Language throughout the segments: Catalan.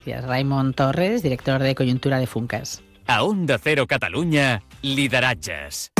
Raimon Torres, director de Coyuntura de Funcas. A Onda Cero Catalunya, lideratges.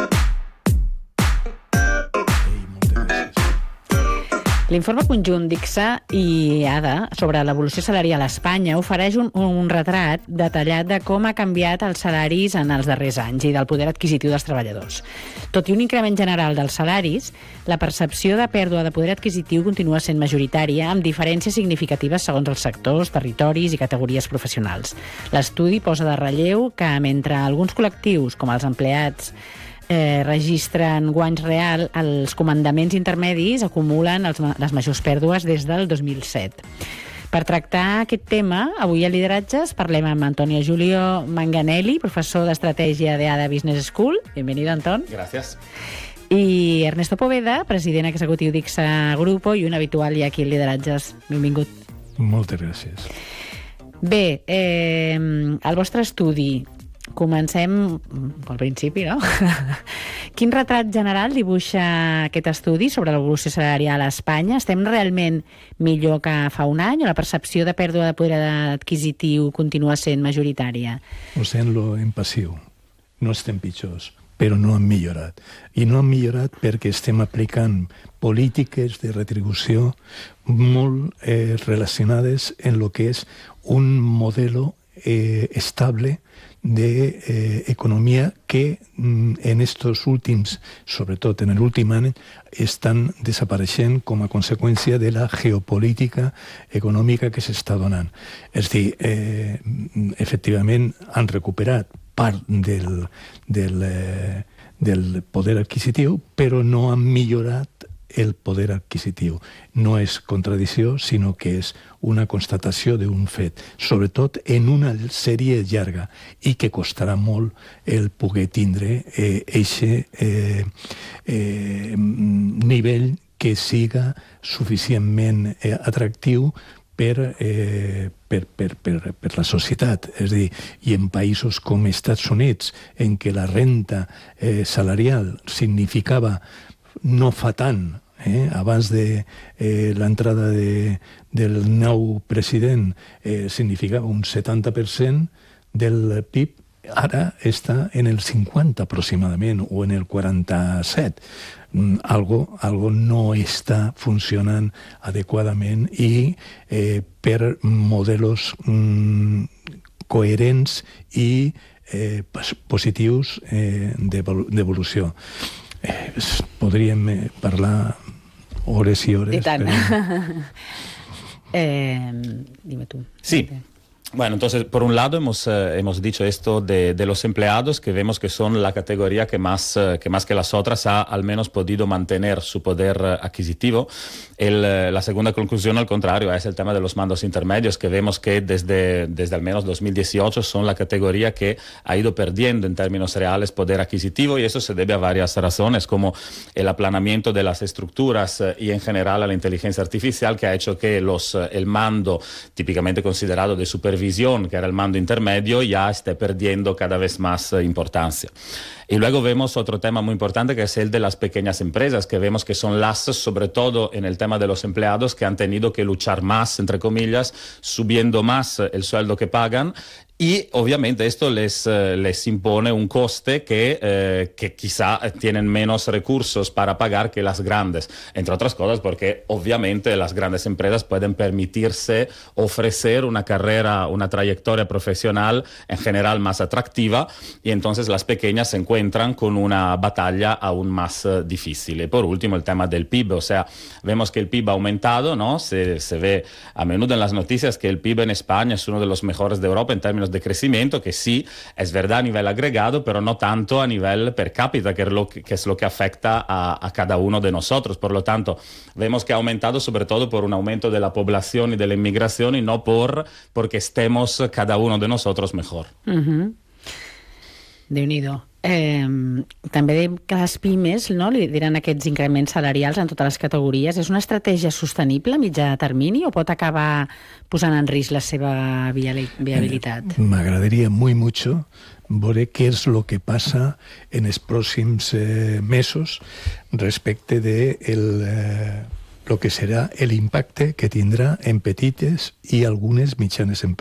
L'informe conjunt d'ICSA i ADA sobre l'evolució salarial a Espanya ofereix un retrat detallat de com ha canviat els salaris en els darrers anys i del poder adquisitiu dels treballadors. Tot i un increment general dels salaris, la percepció de pèrdua de poder adquisitiu continua sent majoritària, amb diferències significatives segons els sectors, territoris i categories professionals. L'estudi posa de relleu que mentre alguns col·lectius, com els empleats, registren guanys real, els comandaments intermedis acumulen les majors pèrdues des del 2007. Per tractar aquest tema, avui a Lideratges parlem amb Antonio Julio Manganelli, professor d'Estratègia de ADA Business School. Bienvenido, Antón. Gracias. I Ernesto Poveda, president executiu d'ICSA Grupo i un habitual ja aquí a Lideratges. Benvingut. Moltes gràcies. Bé, el vostre estudi, comencem pel principi, no? Quin retrat general dibuixa aquest estudi sobre l'evolució salarial a Espanya? Estem realment millor que fa un any o la percepció de pèrdua de poder adquisitiu continua sent majoritària? Ho sent-lo en passiu. No estem pitjors, però no han millorat. I no han millorat perquè estem aplicant polítiques de retribució molt relacionades en lo que és un modelo estable de economía que en estos últims, sobretot en el últim any, estan desapareixent com a conseqüència de la geopolítica econòmica que s'està donant. És a dir, efectivament han recuperat part del poder adquisitiu, però no han millorat el poder adquisitiu. No és contradicció, sinó que és una constatació d'un fet, sobretot en una sèrie llarga, i que costarà molt el poder tindre eixe nivell que siga suficientment atractiu per la societat. És a dir, i en països com Estats Units, en què la renta salarial significava no fa tant, abans de l'entrada del nou president, significava un 70% del PIB, ara està en el 50 aproximadament, o en el 47. Algo no està funcionant adequadament i per modelos coherents i positius d'evolució. Podríem parlar hores y horas. I tant. Dime tú. Sí. Bueno, entonces, por un lado hemos dicho esto de los empleados, que vemos que son la categoría que más que las otras ha al menos podido mantener su poder adquisitivo. La segunda conclusión, al contrario, es el tema de los mandos intermedios, que vemos que desde al menos 2018 son la categoría que ha ido perdiendo en términos reales poder adquisitivo, y eso se debe a varias razones, como el aplanamiento de las estructuras y en general a la inteligencia artificial, que ha hecho que el mando típicamente considerado de supervisión, que era el mando intermedio, ya esté perdiendo cada vez más importancia. Y luego vemos otro tema muy importante, que es el de las pequeñas empresas, que vemos que son las, sobre todo en el tema de los empleados, que han tenido que luchar más, entre comillas, subiendo más el sueldo que pagan. Y obviamente esto les impone un coste que quizá tienen menos recursos para pagar que las grandes, entre otras cosas porque obviamente las grandes empresas pueden permitirse ofrecer una carrera, una trayectoria profesional en general más atractiva, y entonces las pequeñas se encuentran con una batalla aún más difícil. Y por último, el tema del PIB, o sea, vemos que el PIB ha aumentado, ¿no? Se ve a menudo en las noticias que el PIB en España es uno de los mejores de Europa en términos de crecimiento, que sí, es verdad a nivel agregado, pero no tanto a nivel per cápita, que es lo que afecta a cada uno de nosotros. Por lo tanto, vemos que ha aumentado sobre todo por un aumento de la población y de la inmigración, y no porque estemos cada uno de nosotros mejor. Déu-n'hi-do. També dèiem que les pimes, no, lideren aquests increments salarials en totes les categories. És una estratègia sostenible a mitjà termini o pot acabar posant en risc la seva viabilitat? M'agradaria muy mucho ver qué es lo que pasa en los próximos meses respecto de el que serà l'impacte que tindrà en petites i algunes mitjanes empreses.